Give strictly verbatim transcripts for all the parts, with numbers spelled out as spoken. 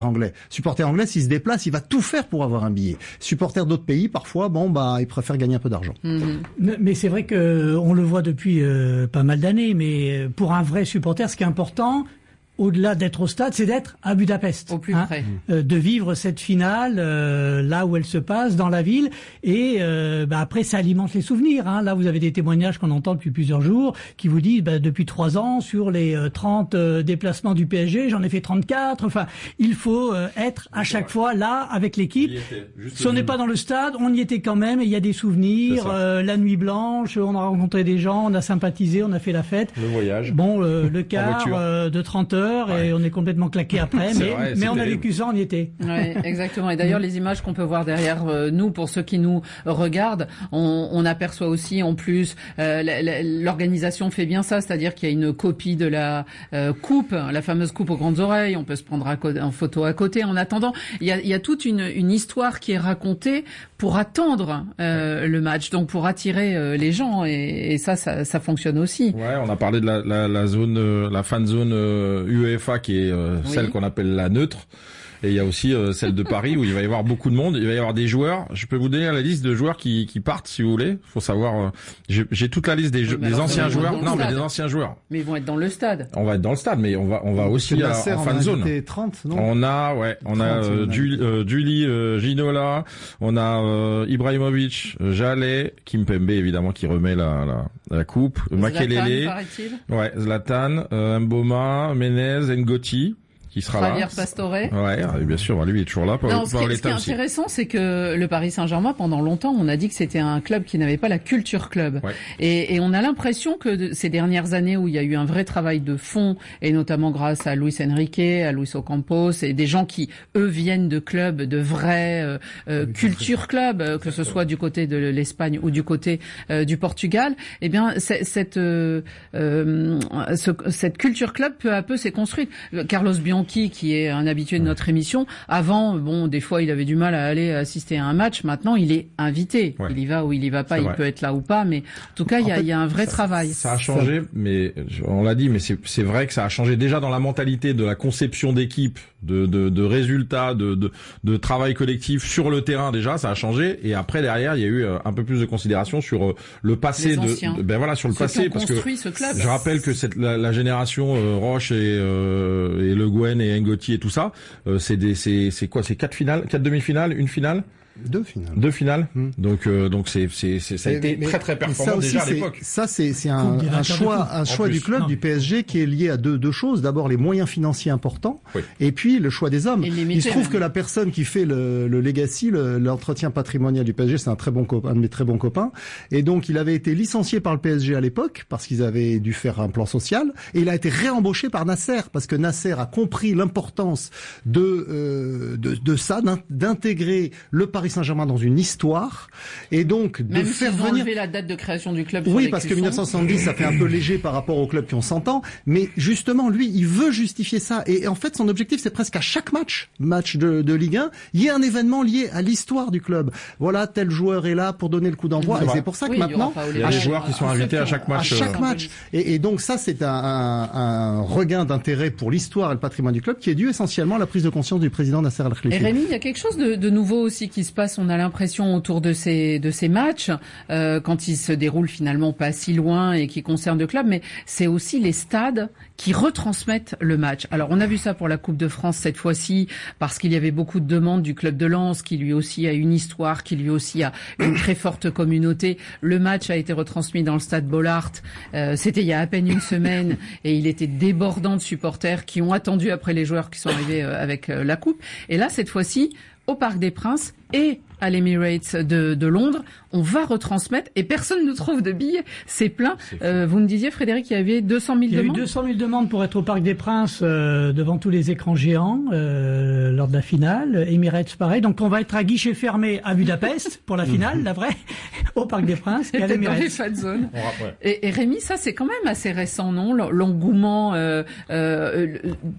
anglais. Supporter anglais, s'il se déplace, il va tout faire pour avoir un billet. Supporter d'autres pays, parfois, bon, bah, il préfère gagner un peu d'argent. Mmh. Mais c'est vrai que on le voit depuis euh, pas mal d'années, mais pour un vrai supporter, ce qui est important, au-delà d'être au stade, c'est d'être à Budapest. Au plus hein, près. Euh, de vivre cette finale euh, là où elle se passe, dans la ville. Et euh, bah, après, ça alimente les souvenirs. Hein. Là, vous avez des témoignages qu'on entend depuis plusieurs jours qui vous disent, bah, depuis trois ans, sur les euh, trente euh, déplacements du P S G, j'en ai fait trente-quatre. Enfin, il faut euh, être à chaque fois là avec l'équipe. Si on n'est pas dans le stade, on y était quand même. Et il y a des souvenirs. Euh, la nuit blanche, on a rencontré des gens, on a sympathisé, on a fait la fête. Le voyage. Bon, euh, le quart euh, de trente heures. Ouais. Et on est complètement claqué après, mais, vrai, mais on terrible. a vécu ça, on y était. Oui, exactement. Et d'ailleurs, les images qu'on peut voir derrière euh, nous, pour ceux qui nous regardent, on, on aperçoit aussi, en plus, euh, l'organisation fait bien ça, c'est-à-dire qu'il y a une copie de la euh, coupe, la fameuse coupe aux grandes oreilles. On peut se prendre à côté, en photo à côté. En attendant, il y a, il y a toute une, une histoire qui est racontée pour attendre euh, le match, donc pour attirer euh, les gens. Et, et ça, ça, ça fonctionne aussi. Ouais, on a parlé de la, la, la zone, euh, la fan zone euh, UEFA qui est euh, oui. celle qu'on appelle la neutre. Et il y a aussi euh, celle de Paris où il va y avoir beaucoup de monde. Il va y avoir des joueurs. Je peux vous donner la liste de joueurs qui, qui partent si vous voulez. Faut savoir. Euh, j'ai, j'ai toute la liste des, oui, des anciens joueurs. Non, mais des anciens joueurs. Mais ils vont être dans le stade. On va être dans le stade, mais on va on va Donc, aussi à, en fan zone. trente, non on a ouais, on trente, a euh, Julie, euh, Julie euh, Ginola, on a euh, Ibrahimovic, Jallet, Kimpembe évidemment qui remet la la, la coupe, Makelele, ouais, Zlatan, euh, Mboma, Menez, Ngoti. Qui sera Javier là. Pastore. Ouais, bien sûr, lui il est toujours là. Non, ce, qui, ce qui est aussi. intéressant, c'est que le Paris Saint-Germain, pendant longtemps, on a dit que c'était un club qui n'avait pas la culture club. Ouais. Et, et on a l'impression que de, ces dernières années où il y a eu un vrai travail de fond, et notamment grâce à Luis Enrique, à Luis Ocampos, et des gens qui, eux, viennent de clubs, de vrais euh, euh, culture club, euh, que ce soit du côté de l'Espagne ou du côté euh, du Portugal, eh bien, cette, euh, euh, ce, cette culture club, peu à peu, s'est construite. Carlos Bianchi, qui est un habitué de notre émission. Avant, bon, des fois, il avait du mal à aller assister à un match. Maintenant, il est invité. Ouais. Il y va ou il y va pas. C'est il vrai. Peut être là ou pas. Mais en tout cas, il y a, fait, il y a un vrai ça, travail. Ça a changé, mais on l'a dit, mais c'est, c'est vrai que ça a changé déjà dans la mentalité de la conception d'équipe, de, de, de résultats, de, de, de travail collectif sur le terrain. Déjà, ça a changé. Et après, derrière, il y a eu un peu plus de considération sur le passé de, de, ben voilà, sur le Ceux passé, qui ont parce que ce club. Je rappelle que cette la, la génération euh, Roche et, euh, et Le Guen et Ngoti et tout ça, euh, c'est des, c'est, c'est quoi, c'est quatre finales, quatre demi-finales, une finale. Deux finales. Deux finales. Hum. Donc, euh, donc c'est, c'est, c'est, ça a mais, été mais, très très performant aussi, déjà à l'époque. Ça, c'est, c'est un, un choix, un choix du club, non. du P S G, qui est lié à deux, deux choses. D'abord, les moyens financiers importants, oui. et puis le choix des hommes. Il se trouve même. que la personne qui fait le, le legacy, le, l'entretien patrimonial du P S G, c'est un très bon copain, un de mes très bons copains. Et donc, il avait été licencié par le P S G à l'époque parce qu'ils avaient dû faire un plan social, et il a été réembauché par Nasser parce que Nasser a compris l'importance de, euh, de, de ça, d'intégrer le Paris Saint-Germain dans une histoire, et donc de Même faire venir. venir. Enlevé la date de création du club. Oui, parce que mille neuf cent soixante-dix, ça fait un peu léger par rapport aux clubs qui ont cent ans, mais justement, lui, il veut justifier ça, et en fait, son objectif, c'est presque à chaque match, match de, de Ligue un, il y a un événement lié à l'histoire du club. Voilà, tel joueur est là pour donner le coup d'envoi, c'est et c'est pour ça que oui, maintenant, il y a des joueurs qui sont invités à chaque match. À chaque match, et, et donc ça, c'est un, un, un regain d'intérêt pour l'histoire et le patrimoine du club qui est dû essentiellement à la prise de conscience du président Nasser Al-Khelaifi. Et Rémi, il y a quelque chose de, de nouveau aussi qui se passe. On a l'impression autour de ces de ces matchs, euh, quand ils se déroulent finalement pas si loin et qui concernent le club, mais c'est aussi les stades qui retransmettent le match. Alors on a vu ça pour la Coupe de France cette fois-ci, parce qu'il y avait beaucoup de demandes du club de Lens, qui lui aussi a une histoire, qui lui aussi a une très forte communauté. Le match a été retransmis dans le stade Bollaert. Euh, c'était il y a à peine une semaine, et il était débordant de supporters qui ont attendu après les joueurs qui sont arrivés euh, avec euh, la coupe. Et là, cette fois-ci, au Parc des Princes et à l'Emirates de, de Londres, on va retransmettre, et personne ne trouve de billets. C'est plein. C'est euh, vous me disiez, Frédéric, il y avait deux cent mille demandes. Il y a eu deux cent mille demandes pour être au Parc des Princes, euh, devant tous les écrans géants, euh, lors de la finale. Emirates, pareil. Donc on va être à guichet fermé à Budapest pour la finale, la vraie, au Parc des Princes et, et à l'Emirates. Dans les fan zones. Ouais. Et, et Rémi, ça c'est quand même assez récent, non? L'engouement euh, euh,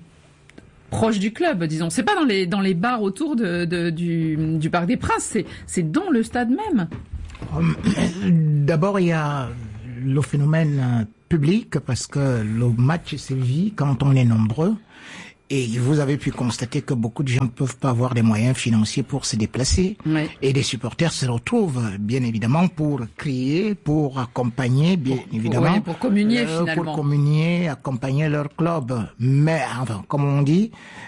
proche du club, disons. C'est pas dans les dans les bars autour de, de du, du Parc des Princes, c'est c'est dans le stade même. D'abord, il y a le phénomène public, parce que le match se vit quand on est nombreux. Et vous avez pu constater que beaucoup de gens ne peuvent pas avoir les moyens financiers pour se déplacer. Oui. Et les supporters se retrouvent, bien évidemment, pour crier, pour accompagner, bien pour, évidemment. Pour, oui, pour communier, euh, finalement. Pour communier, accompagner leur club. Mais, enfin, comme on dit,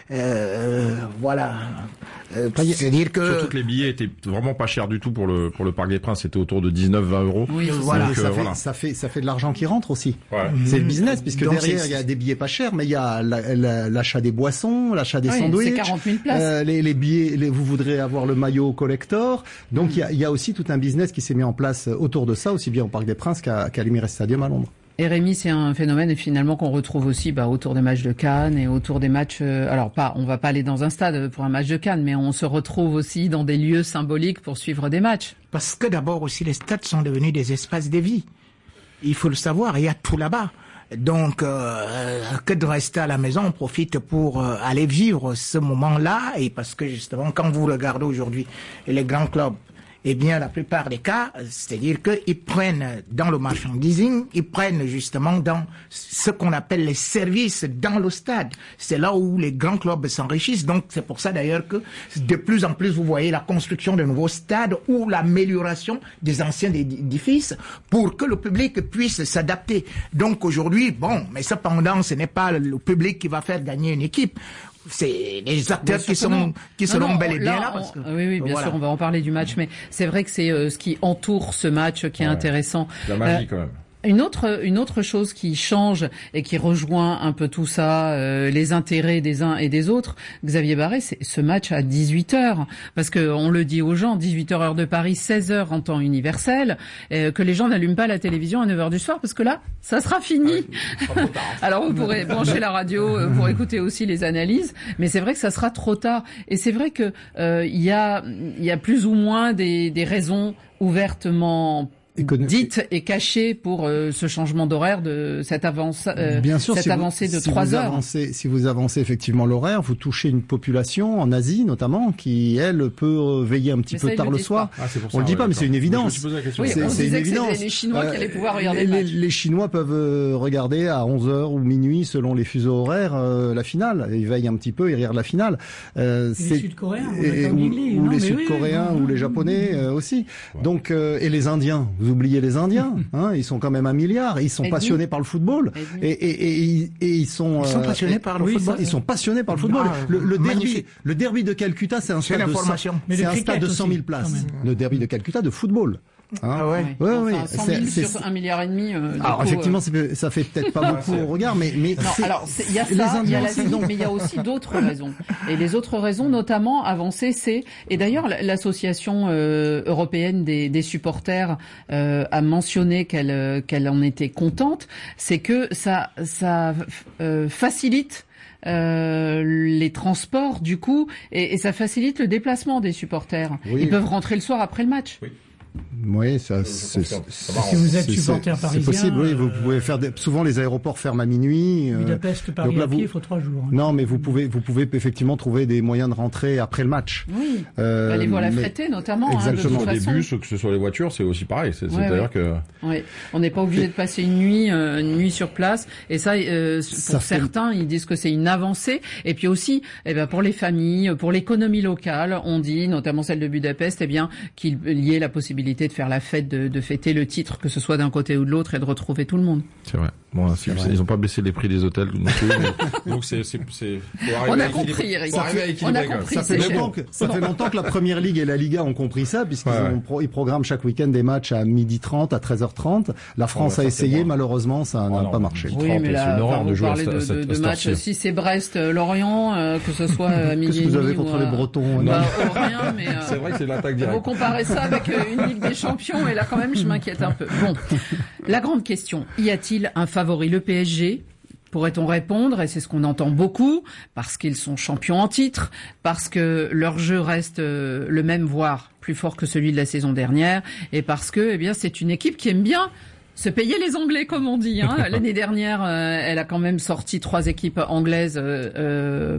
euh, voilà. Euh, c'est-à-dire que... Surtout que les billets étaient vraiment pas chers du tout pour le, pour le Parc des Princes. C'était autour de dix-neuf à vingt euros. Oui, voilà. Donc, ça, euh, fait, voilà. ça fait, ça fait de l'argent qui rentre aussi. Ouais. C'est le business, puisque donc derrière, il y a des billets pas chers, mais il y a la, la, l'achat des boissons, l'achat des oui, sandwichs. C'est quarante mille places. Euh, les, les billets, les, vous voudrez avoir le maillot collector. Donc, il mmh. y, a, y a aussi tout un business qui s'est mis en place autour de ça, aussi bien au Parc des Princes qu'à, qu'à l'Emirates Stadium à Londres. Et Rémi, c'est un phénomène finalement qu'on retrouve aussi bah, autour des matchs de Cannes et autour des matchs. Euh, alors pas, on va pas aller dans un stade pour un match de Cannes, mais on se retrouve aussi dans des lieux symboliques pour suivre des matchs. Parce que d'abord aussi les stades sont devenus des espaces de vie. Il faut le savoir, il y a tout là-bas. Donc, euh, que de rester à la maison, on profite pour euh, aller vivre ce moment-là. Et parce que justement, quand vous regardez aujourd'hui les grands clubs, eh bien, la plupart des cas, c'est-à-dire qu'ils prennent dans le merchandising, ils prennent justement dans ce qu'on appelle les services dans le stade. C'est là où les grands clubs s'enrichissent. Donc, c'est pour ça d'ailleurs que de plus en plus, vous voyez la construction de nouveaux stades ou l'amélioration des anciens édifices pour que le public puisse s'adapter. Donc, aujourd'hui, bon, mais cependant, ce n'est pas le public qui va faire gagner une équipe. C'est les acteurs qui sont qui seront non, non, bel et bien là. là parce que, oui, oui, bien voilà. sûr, on va en parler du match, mais c'est vrai que c'est euh, ce qui entoure ce match qui est ouais, intéressant. La magie euh, quand même. Une autre, une autre chose qui change et qui rejoint un peu tout ça, euh, les intérêts des uns et des autres, Xavier Barré, c'est ce match à dix-huit heures. Parce que on le dit aux gens, dix-huit heures heure de Paris, seize heures en temps universel, euh, que les gens n'allument pas la télévision à neuf heures du soir parce que là, ça sera fini. Ah oui, alors vous pourrez brancher la radio euh, pour écouter aussi les analyses, mais c'est vrai que ça sera trop tard. Et c'est vrai que euh, il y a, il y a plus ou moins des, des raisons ouvertement Économ... dite et cachée pour euh, ce changement d'horaire de cette avance, euh, Bien sûr, cette si avancée vous, de trois si heures. Avancez, si vous avancez effectivement l'horaire, vous touchez une population en Asie notamment qui elle peut veiller un petit mais peu tard le soir. Ah, ça, on le dit ouais, pas, mais c'est une évidence. Oui, c'est, c'est une évidence. Que c'est les Chinois euh, qui allaient pouvoir regarder les, le match. Les Chinois peuvent regarder à onze heures ou minuit selon les fuseaux horaires euh, la finale. Ils veillent un petit peu, ils regardent la finale. Euh, c'est les Sud-Coréens et, ou, ou non, les Sud-Coréens oui, ou les Japonais euh, aussi. Ouais. Donc euh, et les Indiens. Vous oubliez les Indiens, hein, ils sont quand même un milliard, ils sont et passionnés par le football, et, et, et, et, et ils sont, ils sont passionnés euh, par le oui, football. Ils sont passionnés par le football. Ah, le, le derby, le derby de Calcutta, c'est un stade de, c'est un stade de cent mille places. Le derby de Calcutta de football. Hein ah ouais. Ouais, ouais. Enfin, cent mille c'est, sur c'est... un milliard et demi. Euh, alors coup, effectivement, euh... ça fait peut-être pas beaucoup au regard, mais mais non, alors il y a ça, il y a la vie, mais il y a aussi d'autres raisons. Et les autres raisons, notamment avancées, c'est et d'ailleurs l'association euh, européenne des, des supporters euh, a mentionné qu'elle qu'elle en était contente, c'est que ça ça euh, facilite. Euh, les transports du coup et, et ça facilite le déplacement des supporters. Oui. Ils peuvent rentrer le soir après le match. Oui. Oui, ça, c'est, c'est, si vous êtes supporter parisien, c'est possible. Oui, vous pouvez faire des, souvent les aéroports ferment à minuit. Budapest, Paris, à pied, il faut trois jours. Hein. Non, mais vous pouvez, vous pouvez effectivement trouver des moyens de rentrer après le match. Oui. Euh, bah, les voies affrétées notamment. Exactement. Hein, de des bus, que ce soit les voitures, c'est aussi pareil. C'est, ouais, c'est-à-dire ouais. que. Oui. On n'est pas obligé de passer une nuit, euh, une nuit sur place. Et ça, euh, pour ça certains, fait... ils disent que c'est une avancée. Et puis aussi, eh ben pour les familles, pour l'économie locale, on dit, notamment celle de Budapest, eh bien qu'il y ait la possibilité de faire la fête. De, de fêter le titre, que ce soit d'un côté ou de l'autre, et de retrouver tout le monde. C'est vrai. Bon, c'est, c'est, ils n'ont pas baissé les prix des hôtels non plus. Mais, donc c'est, c'est, c'est. On a compris, Eric. Ça fait, on a compris. Ça fait longtemps que ça fait longtemps que la Première Ligue et la Liga ont compris ça, puisqu'ils ouais, ont, pro, ils programment chaque week-end des matchs à midi trente, à treize heures trente. La France ouais, a essayé, bon. malheureusement, ça n'a oh, pas marché. Oui, mais là, c'est une horreur de jouer à, de, cette, de, de match. Si c'est Brest-Lorient, euh, que ce soit à midi. Qu'est-ce que vous avez contre les Bretons? Bah, rien, mais. C'est vrai que c'est l'attaque directe. Vous comparez ça avec une Ligue des Champions, et là quand même, je m'inquiète un peu. Bon, la grande question, y a-t-il un favori, le P S G? Pourrait-on répondre, et c'est ce qu'on entend beaucoup, parce qu'ils sont champions en titre, parce que leur jeu reste le même, voire plus fort que celui de la saison dernière, et parce que, eh bien, c'est une équipe qui aime bien se payer les Anglais, comme on dit. Hein. L'année dernière, euh, elle a quand même sorti trois équipes anglaises euh, euh,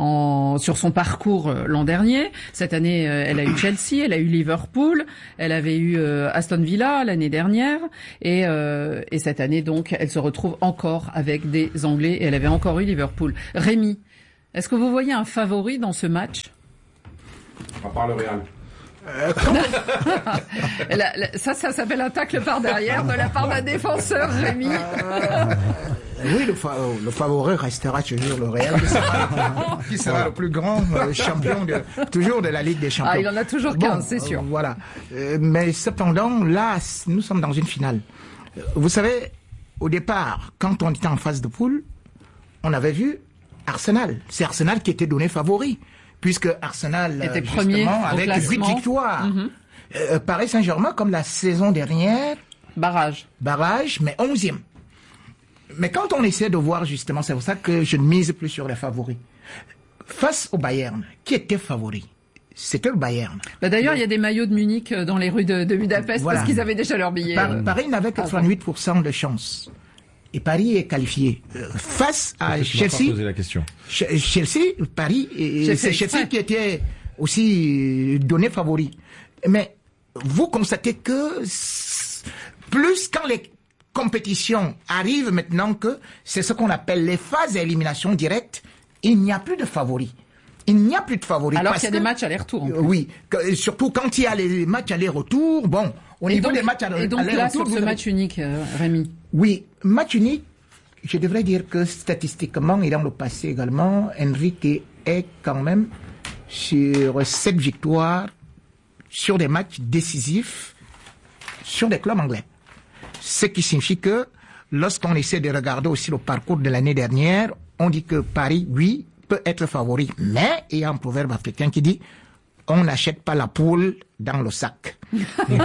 en, sur son parcours euh, l'an dernier. Cette année, euh, elle a eu Chelsea, elle a eu Liverpool, elle avait eu euh, Aston Villa l'année dernière, et, euh, et cette année, donc, elle se retrouve encore avec des Anglais, et elle avait encore eu Liverpool. Rémi, Est-ce que vous voyez un favori dans ce match? À part le Real. Euh, la, la, ça, ça s'appelle un tacle par derrière de la part d'un défenseur, Rémi. Euh, oui, le, fa le favori restera toujours le Real, qui sera, qui sera le plus grand euh, champion de, toujours de la Ligue des Champions. Ah, il en a toujours quinze, bon, c'est sûr. Euh, voilà. Euh, mais cependant, là, nous sommes dans une finale. Euh, vous savez, au départ, quand on était en phase de poule, on avait vu Arsenal. C'est Arsenal qui était donné favori. Puisque Arsenal était premier avec huit victoires. Mm-hmm. euh, Paris Saint-Germain, comme la saison dernière, barrage, barrage, mais onzième. Mais quand on essaie de voir justement, c'est pour ça que je ne mise plus sur les favoris. Face au Bayern, qui était favori? C'était le Bayern. Bah d'ailleurs, il y a des maillots de Munich dans les rues de, de Budapest voilà. parce qu'ils avaient déjà leur billet. Par, Paris n'avait que trente-huit pour cent de chance. Et Paris est qualifié euh, face à Chelsea. Poser la question. Chelsea, Paris, c'est Chelsea qui était aussi donné favori. Mais vous constatez que plus quand les compétitions arrivent maintenant que c'est ce qu'on appelle les phases d'élimination directe, il n'y a plus de favoris. Il n'y a plus de favoris. Alors qu'il y a que, des matchs aller-retour. Euh, oui, que, surtout quand il y a les matchs aller-retour, bon, au et niveau donc, des matchs aller-retour. Et donc là, sur ce match unique, euh, Rémi. Oui, match unique, je devrais dire que statistiquement et dans le passé également, Enrique est quand même sur sept victoires, sur des matchs décisifs, sur des clubs anglais. Ce qui signifie que lorsqu'on essaie de regarder aussi le parcours de l'année dernière, on dit que Paris, oui, peut être favori, mais il y a un proverbe africain qui dit on n'achète pas la poule dans le sac. Il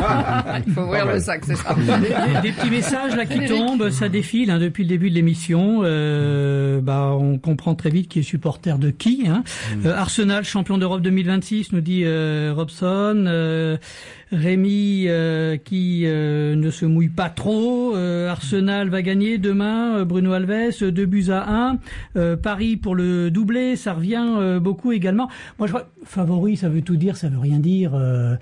faut ouvrir le sac, c'est ça. Des, des petits messages là qui tombent, ça défile hein, depuis le début de l'émission. Euh, bah, on comprend très vite qui est supporter de qui. Hein. Mm. Euh, Arsenal, champion d'Europe deux mille vingt-six, nous dit euh, Robson. Euh, Rémi euh, qui euh, ne se mouille pas trop. Euh, Arsenal va gagner demain. Euh, Bruno Alves, deux buts à un. Euh, Paris pour le doublé, ça revient euh, beaucoup également. Moi, je crois favori, ça veut tout dire, ça veut rien dire. Euh,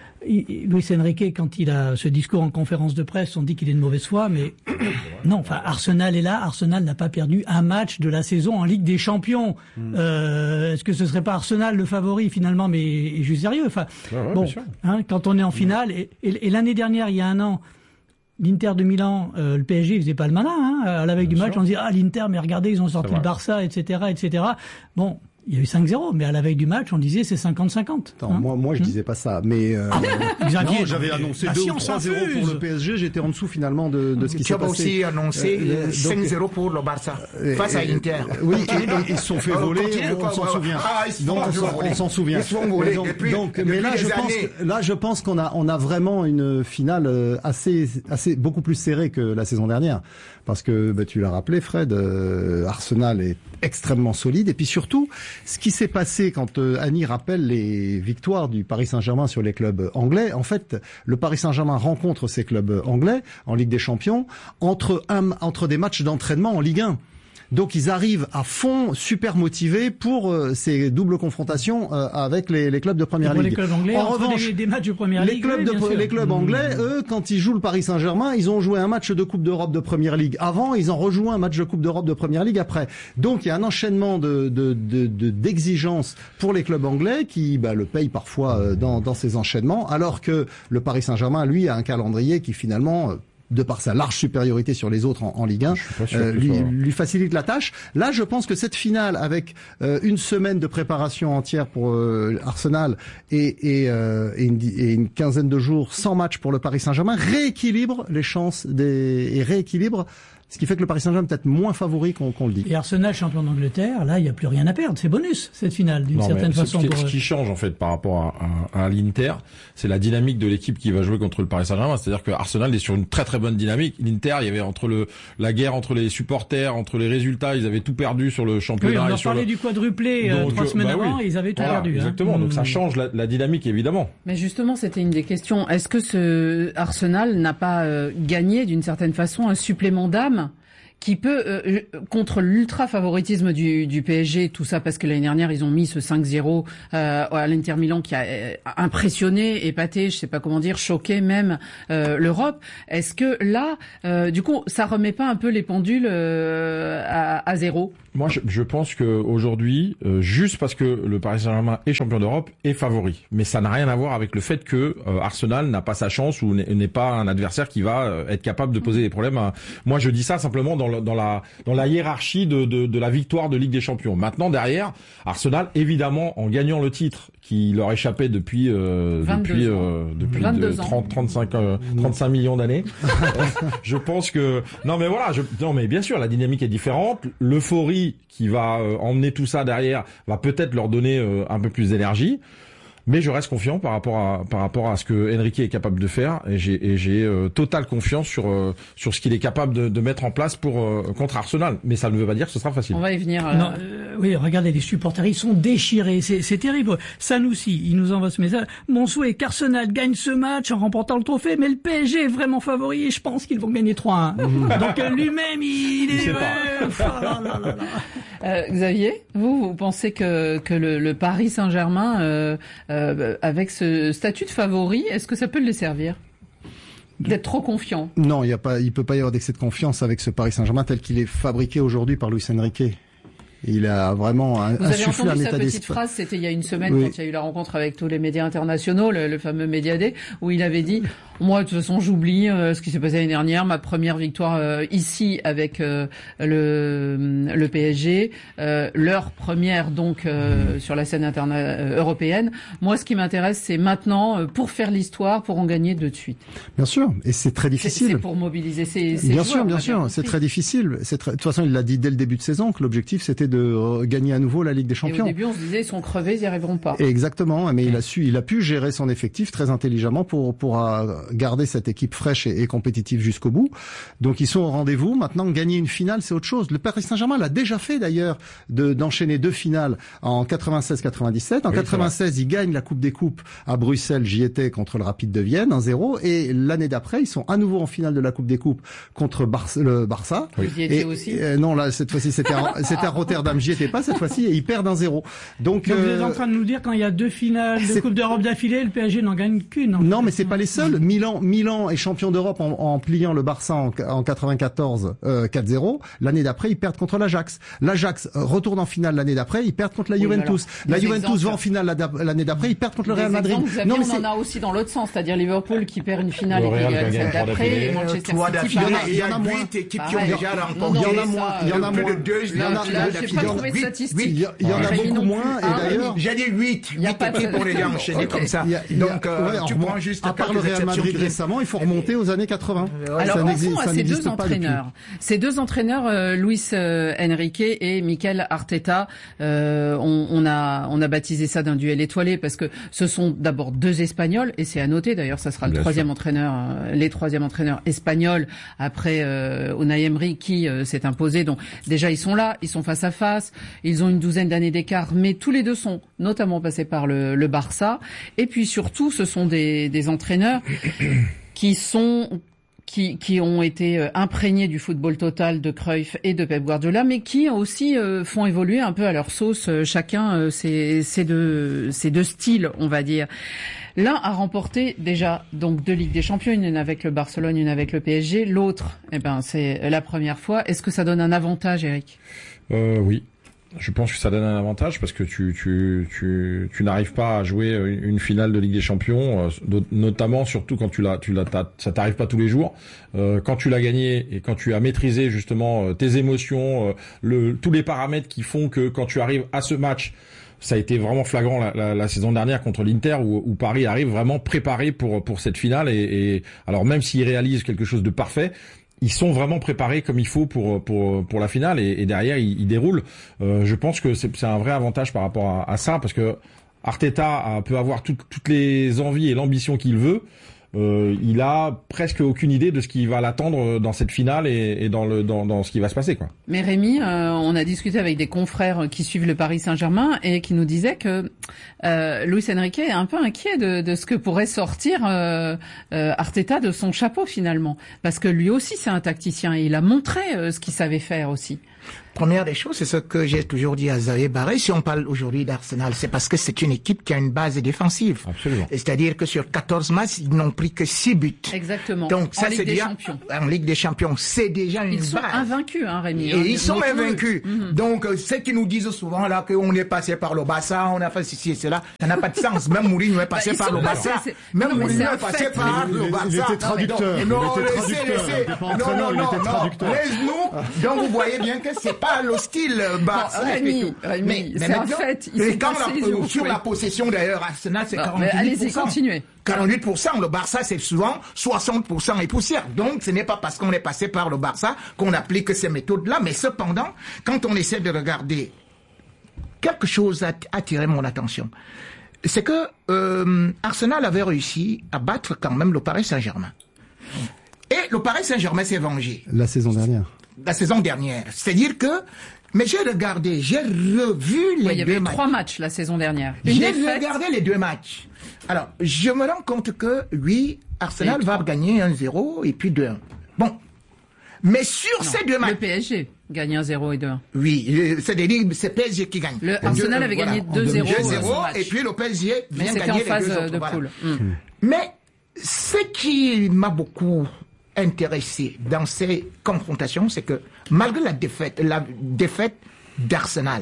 Luis Enrique, quand il a ce discours en conférence de presse, on dit qu'il est de mauvaise foi, mais non, enfin, Arsenal est là, Arsenal n'a pas perdu un match de la saison en Ligue des Champions. Mm. Euh, est-ce que ce serait pas Arsenal le favori finalement, mais je suis sérieux, enfin, ouais, ouais, bon, hein, quand on est en finale, et, et, et l'année dernière, il y a un an, l'Inter de Milan, euh, le P S G, il faisait pas le malin, hein, à la veille bien du match, sûr. On dit, ah, l'Inter, mais regardez, ils ont sorti le Barça, et cetera, et cetera. Bon. Il y a eu cinq zéro, mais à la veille du match, on disait c'est cinquante cinquante. Hein moi, moi, je disais pas ça, mais euh, Xavier, non, j'avais annoncé deux ou trois zéro pour le P S G. J'étais en dessous finalement de, de ce qui s'est passé. Tu as aussi annoncé euh, cinq zéro pour le Barça euh, face à Inter. Oui, et donc ils se sont fait voler. On, on s'en souvient. Ah, donc on s'en souvient. Ils se font voler. Donc, depuis, donc depuis mais là, je pense, que, là, je pense qu'on a, on a vraiment une finale assez, assez, beaucoup plus serrée que la saison dernière, parce que bah, tu l'as rappelé, Fred, euh, Arsenal est extrêmement solide, et puis surtout, ce qui s'est passé quand euh, Annie rappelle les victoires du Paris Saint-Germain sur les clubs anglais, en fait, le Paris Saint-Germain rencontre ces clubs anglais en Ligue des Champions entre un, entre des matchs d'entraînement en Ligue un. Donc ils arrivent à fond, super motivés pour euh, ces doubles confrontations euh, avec les, les clubs de Première Ligue. Les clubs anglais, en revanche, des, des matchs de Première les Ligue, clubs, oui, de, les clubs anglais, mmh. eux, quand ils jouent le Paris Saint-Germain, ils ont joué un match de Coupe d'Europe de Première Ligue avant, ils ont rejoué un match de Coupe d'Europe de Première Ligue après. Donc il y a un enchaînement de, de, de, de d'exigences pour les clubs anglais qui bah, le payent parfois euh, dans, dans ces enchaînements, alors que le Paris Saint-Germain, lui, a un calendrier qui finalement... Euh, de par sa large supériorité sur les autres en, en Ligue un, euh, lui, lui facilite la tâche. Là, je pense que cette finale, avec euh, une semaine de préparation entière pour euh, Arsenal et, et, euh, et, une, et une quinzaine de jours sans match pour le Paris Saint-Germain, rééquilibre les chances des, et rééquilibre ce qui fait que le Paris Saint-Germain est peut-être moins favori qu'on qu'on le dit. Et Arsenal, champion d'Angleterre, là, il n'y a plus rien à perdre. C'est bonus, cette finale, d'une certaine façon. Ce qui, pour... ce qui change, en fait, par rapport à, à, à l'Inter, c'est la dynamique de l'équipe qui va jouer contre le Paris Saint-Germain. C'est-à-dire que Arsenal est sur une très très bonne dynamique. L'Inter, il y avait entre le la guerre entre les supporters, entre les résultats, ils avaient tout perdu sur le championnat. Oui, on leur parlait le... du quadruplé euh, trois semaines bah avant, oui. Ils avaient tout voilà, perdu. Exactement, hein. donc ça change la, la dynamique, évidemment. Mais justement, c'était une des questions. Est-ce que ce Arsenal n'a pas euh, gagné, d'une certaine façon, un supplément d'âme qui peut, euh, contre l'ultra-favoritisme du, du P S G, tout ça parce que l'année dernière, ils ont mis ce cinq zéro euh, à l'Inter Milan qui a euh, impressionné, épaté, je sais pas comment dire, choqué même euh, l'Europe. Est-ce que là, euh, du coup, ça remet pas un peu les pendules euh, à, à zéro ? Moi, je, je pense que aujourd'hui, euh, juste parce que le Paris Saint-Germain est champion d'Europe, est favori. Mais ça n'a rien à voir avec le fait que euh, Arsenal n'a pas sa chance ou n'est pas un adversaire qui va euh, être capable de poser des problèmes. À... Moi, je dis ça simplement dans, le, dans la dans la hiérarchie de, de, de la victoire de Ligue des Champions. Maintenant, derrière, Arsenal, évidemment, en gagnant le titre qui leur échappait depuis euh, depuis euh, depuis de trente, trente-cinq, euh, trente-cinq millions d'années. Je pense que non, mais voilà, je... non, mais bien sûr, la dynamique est différente. L'euphorie qui va euh, emmener tout ça derrière va peut-être leur donner euh, un peu plus d'énergie. Mais je reste confiant par rapport à par rapport à ce que Enrique est capable de faire et j'ai et j'ai euh, totale confiance sur euh, sur ce qu'il est capable de, de mettre en place pour euh, contre Arsenal. Mais ça ne veut pas dire que ce sera facile. On va y venir. Euh... Non, euh, oui, regardez les supporters, ils sont déchirés, c'est c'est terrible. Sanoussi, il nous envoie ce message. Mon souhait qu'Arsenal gagne ce match en remportant le trophée, mais le P S G est vraiment favori et je pense qu'ils vont gagner trois un. Donc euh, lui-même, il est. Ouais, oh là là là là. Euh, Xavier, vous vous pensez que que le, le Paris Saint-Germain euh, Euh, avec ce statut de favori, est-ce que ça peut le servir d'être trop confiant? Non, il y a pas, il peut pas y avoir d'excès de confiance avec ce Paris Saint-Germain tel qu'il est fabriqué aujourd'hui par Luis Enrique. Il a vraiment un, Vous avez insufflé entendu un sa état petite d'esprit. phrase, c'était il y a une semaine oui. quand il y a eu la rencontre avec tous les médias internationaux, le, le fameux Média Day, où il avait dit « Moi, de toute façon, j'oublie euh, ce qui s'est passé l'année dernière, ma première victoire euh, ici avec euh, le, le P S G, euh, leur première donc euh, sur la scène interna- euh, européenne. Moi, ce qui m'intéresse, c'est maintenant, euh, pour faire l'histoire, pour en gagner deux de suite. » Bien sûr, et c'est très difficile. C'est, c'est pour mobiliser ces, ces Bien joueurs. sûr, bien sûr, c'est très difficile. C'est très... De toute façon, il l'a dit dès le début de saison que l'objectif c'était de gagner à nouveau la Ligue des Champions. Et au début, on se disait, ils sont crevés, ils n'y arriveront pas. Exactement, mais il a su, il a pu gérer son effectif très intelligemment pour pour euh, garder cette équipe fraîche et, et compétitive jusqu'au bout. Donc ils sont au rendez-vous. Maintenant, gagner une finale, c'est autre chose. Le Paris Saint-Germain l'a déjà fait d'ailleurs, de d'enchaîner deux finales en quatre-vingt-seize quatre-vingt-dix-sept. En oui, quatre-vingt-seize, ils gagnent la Coupe des Coupes à Bruxelles. J'y étais contre le Rapide de Vienne, un zéro. Et l'année d'après, ils sont à nouveau en finale de la Coupe des Coupes contre Bar- le Barça. Oui. J'y étais aussi. Euh, non, là cette fois-ci c'était à, c'était à Rotterdam. J'y étais pas cette fois-ci et ils perdent un zéro. Donc, Donc euh, vous êtes en train de nous dire quand il y a deux finales de Coupe d'Europe d'affilée, le P S G n'en gagne qu'une. Non, mais c'est pas les seuls. Milan, Milan est champion d'Europe en, en pliant le Barça en, en quatre-vingt-quatorze euh, quatre zéro. L'année d'après, ils perdent contre l'Ajax. L'Ajax retourne en finale l'année d'après, ils perdent contre la oui, Juventus. La Juventus exemples. va en finale l'année d'après, ils perdent contre le Real Madrid. Exemples, non, mais on en a aussi dans l'autre sens, c'est-à-dire Liverpool qui perd une finale et qui gagne celle d'après, et Manchester City. Il y en a huit équipes qui ont déjà remporté. Il y en a moins. Il y en a moins. Il y en a Il y en a beaucoup moins. Et d'ailleurs, j'ai dit huit. Il n'y a pas de pour les gens enchaîner comme ça. Donc, tu prends juste à part le Real Madrid récemment, il faut remonter aux années quatre-vingts. Alors, pensons à ces deux entraîneurs. Ces deux entraîneurs, euh, Luis euh, Enrique et Mikel Arteta, euh, on, on a on a baptisé ça d'un duel étoilé parce que ce sont d'abord deux Espagnols et c'est à noter. D'ailleurs, ça sera le Bien troisième sûr. entraîneur, euh, les troisième entraîneurs espagnols après euh, Unai Emery qui euh, s'est imposé. Donc déjà, ils sont là, ils sont face à face, ils ont une douzaine d'années d'écart, mais tous les deux sont notamment passés par le, le Barça. Et puis surtout, ce sont des, des entraîneurs qui sont qui, qui ont été imprégnés du football total de Cruyff et de Pep Guardiola, mais qui aussi euh, font évoluer un peu à leur sauce euh, chacun euh, ces, ces deux ces deux styles, on va dire. L'un a remporté déjà donc deux Ligues des Champions, une avec le Barcelone, une avec le P S G. L'autre, eh ben c'est la première fois. Est-ce que ça donne un avantage, Eric ? euh, Oui. Je pense que ça donne un avantage parce que tu tu tu tu n'arrives pas à jouer une finale de Ligue des Champions, notamment surtout quand tu l'as tu l'as ça t'arrive pas tous les jours. Euh, quand tu l'as gagné et quand tu as maîtrisé justement tes émotions, le tous les paramètres qui font que quand tu arrives à ce match, ça a été vraiment flagrant la, la, la saison dernière contre l'Inter où, où Paris arrive vraiment préparé pour pour cette finale et, et alors même s'ils réalisent quelque chose de parfait, ils sont vraiment préparés comme il faut pour pour pour la finale et, et derrière ils, ils déroulent. Euh, je pense que c'est, c'est un vrai avantage par rapport à, à ça parce que Arteta a, peut avoir tout, toutes les envies et l'ambition qu'il veut. Euh, il a presque aucune idée de ce qui va l'attendre dans cette finale et, et dans le dans, dans ce qui va se passer quoi. Mais Rémi, euh, on a discuté avec des confrères qui suivent le Paris Saint-Germain et qui nous disaient que euh, Luis Enrique est un peu inquiet de, de ce que pourrait sortir euh, euh, Arteta de son chapeau finalement, parce que lui aussi c'est un tacticien et il a montré euh, ce qu'il savait faire aussi. Première des choses, c'est ce que j'ai toujours dit à Xavier Barré. Si on parle aujourd'hui d'Arsenal, c'est parce que c'est une équipe qui a une base défensive. Absolument. C'est-à-dire que sur quatorze matchs, ils n'ont pris que six buts. Exactement. Donc ça, en c'est Ligue des déjà Champions. En Ligue des Champions, c'est déjà une ils base. Ils sont invaincus, hein, Rémi. Et hein, ils sont invaincus. Mm-hmm. Donc euh, ceux qui nous disent souvent là qu'on est passé par le Barça, on a fait ceci et cela, ça n'a pas de sens. Même Mourinho est passé bah, par le Barça. Même non, Mourinho est passé par le Barça. Il était traducteur. Non, il était laissez, traducteur. laissez. Non, non, non, non. Laisse-nous. Donc vous voyez bien que c'est pas le style Barça. Bon, Rémi, Rémi, mais, mais c'est un fait. Ils sont quand passés, la, ils sur joué. La possession d'ailleurs, Arsenal c'est quarante-huit pour cent. Allez-y, continuez. quarante-huit pour cent, le Barça c'est souvent soixante pour cent et poussière. Donc ce n'est pas parce qu'on est passé par le Barça qu'on applique ces méthodes-là, mais cependant, quand on essaie de regarder, quelque chose a attiré mon attention. C'est que euh, Arsenal avait réussi à battre quand même le Paris Saint-Germain. Et le Paris Saint-Germain s'est vengé. La saison dernière. La saison dernière. C'est-à-dire que, mais j'ai regardé, j'ai revu les deux matchs. Il y avait trois matchs la saison dernière. J'ai regardé les deux matchs. Alors, je me rends compte que, oui, Arsenal va gagner un zéro et puis deux un. Bon. Mais sur non, ces deux matchs. Le P S G gagne un zéro et deux un. Oui, c'est-à-dire c'est P S G qui gagne. Le Arsenal avait gagné deux zéro. deux zéro et puis le P S G vient gagner les deux autres. De poule. Voilà. Mm. Mais ce qui m'a beaucoup intéressé dans ces confrontations, c'est que malgré la défaite, la défaite d'Arsenal,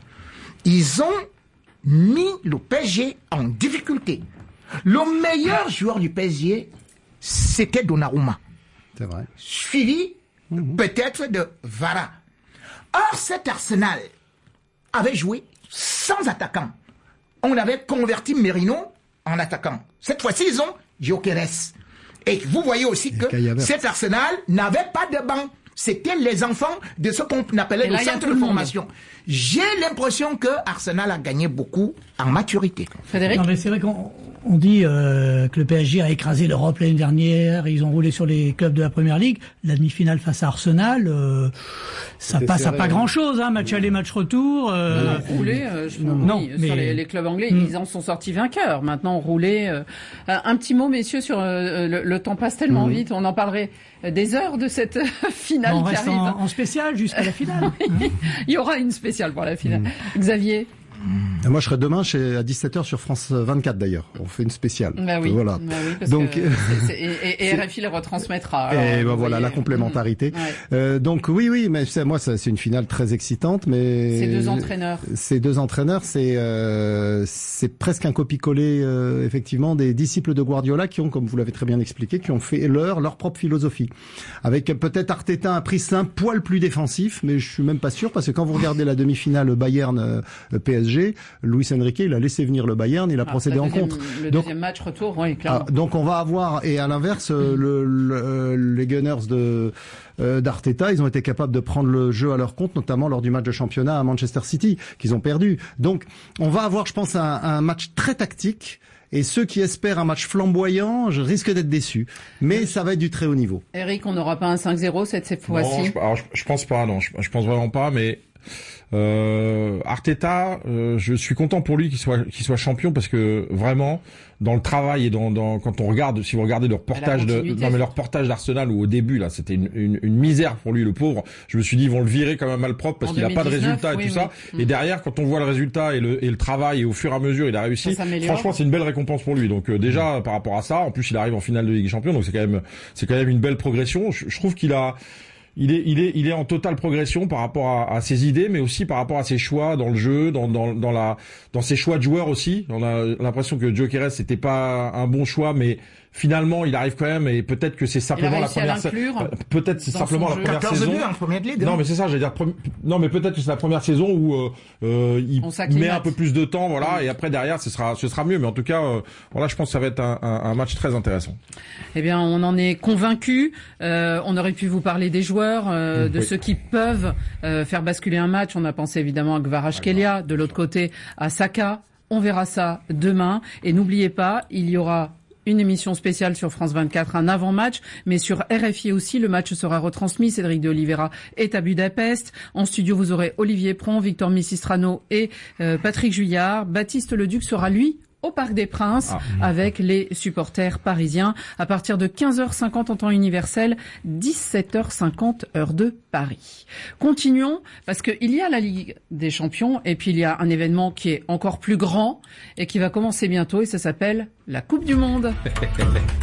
ils ont mis le P S G en difficulté. Le meilleur joueur du P S G, c'était Donnarumma. C'est vrai. Suivi mmh. peut-être de Vara. Or, cet Arsenal avait joué sans attaquant. On avait converti Merino en attaquant. Cette fois-ci, ils ont Gyökeres. Et vous voyez aussi que cet Arsenal n'avait pas de banc. C'était les enfants de ce qu'on appelait le centre de formation. J'ai l'impression que Arsenal a gagné beaucoup en maturité. Frédéric ? Non, mais c'est vrai qu'on on dit euh, que le P S G a écrasé l'Europe l'année dernière, ils ont roulé sur les clubs de la Première Ligue. La demi-finale face à Arsenal, euh, ça passe serré, à pas grand-chose, hein, match aller, match retour. Euh... Non, non, roulé, euh, je non, non, oui, mais... sur les, les clubs anglais, mm. ils en sont sortis vainqueurs. Maintenant, roulé. Euh, un petit mot, messieurs, sur euh, le, le temps passe tellement mm. vite, on en parlerait des heures de cette finale on qui reste arrive. En, en spécial jusqu'à la finale. Il y aura une spéciale pour la finale. Mm. Xavier ? Moi, je serai demain chez, à dix-sept heures sur France vingt-quatre d'ailleurs. On fait une spéciale. Bah oui. Voilà. Bah oui, parce donc, que c'est, c'est, et, et R F I le retransmettra. Alors, et ben voilà, voyez, la complémentarité. Mmh, ouais. euh, donc oui, oui, mais c'est, moi, ça, c'est une finale très excitante, mais ces deux entraîneurs. Ces deux entraîneurs, c'est euh, c'est presque un copier-coller euh, effectivement des disciples de Guardiola qui ont, comme vous l'avez très bien expliqué, qui ont fait leur leur propre philosophie. Avec peut-être Arteta un prisme un poil plus défensif, mais je suis même pas sûr parce que quand vous regardez la demi-finale Bayern euh, P S G, Luis Enrique, il a laissé venir le Bayern, il a ah, procédé en contre. Le donc, deuxième match retour, oui, clairement. Ah, donc on va avoir, et à l'inverse, mmh. le, le, les Gunners de euh, d'Arteta, ils ont été capables de prendre le jeu à leur compte, notamment lors du match de championnat à Manchester City, qu'ils ont perdu. Donc on va avoir, je pense, un, un match très tactique. Et ceux qui espèrent un match flamboyant, je risque d'être déçu. Mais ça va être du très haut niveau. Eric, on n'aura pas un cinq zéro cette, cette fois-ci? Non, je, alors, je, je pense pas, non. Je, je pense vraiment pas, mais... Euh, Arteta, euh, je suis content pour lui qu'il soit qu'il soit champion parce que vraiment dans le travail et dans, dans quand on regarde, si vous regardez le reportage de non mais le reportage d'Arsenal où au début là c'était une, une, une misère pour lui le pauvre, je me suis dit ils vont le virer quand même malpropre parce en qu'il a pas de résultat oui, et tout oui. ça mmh. et derrière quand on voit le résultat et le et le travail et au fur et à mesure il a réussi, franchement c'est une belle récompense pour lui donc euh, déjà mmh. par rapport à ça, en plus il arrive en finale de Ligue des Champions donc c'est quand même c'est quand même une belle progression. Je, je trouve qu'il a Il est, il est, il est en totale progression par rapport à, à ses idées, mais aussi par rapport à ses choix dans le jeu, dans, dans, dans la, dans ses choix de joueurs aussi. On a l'impression que Gyökeres c'était pas un bon choix, mais finalement il arrive quand même et peut-être que c'est simplement la première saison. Peut-être c'est simplement la première saison. En première ligue, non mais c'est ça, j'allais dire. Non mais peut-être que c'est la première saison où euh, euh, il met un peu plus de temps, voilà, et après derrière ce sera, ce sera mieux. Mais en tout cas, euh, voilà, je pense que ça va être un, un, un match très intéressant. Eh bien, on en est convaincus. Euh, on aurait pu vous parler des joueurs, euh, de oui. ceux qui peuvent euh, faire basculer un match. On a pensé évidemment à Kvaratskhelia, de l'autre côté à Saka. On verra ça demain. Et n'oubliez pas, il y aura une émission spéciale sur France vingt-quatre, un avant-match, mais sur R F I aussi, le match sera retransmis. Cédric de Oliveira est à Budapest. En studio, vous aurez Olivier Pron, Victor Missistrano et euh, Patrick Juillard. Baptiste Leduc sera, lui, au Parc des Princes ah. avec les supporters parisiens à partir de quinze heures cinquante en temps universel, dix-sept heures cinquante heure de Paris. Continuons parce qu'il y a la Ligue des Champions et puis il y a un événement qui est encore plus grand et qui va commencer bientôt et ça s'appelle la Coupe du Monde.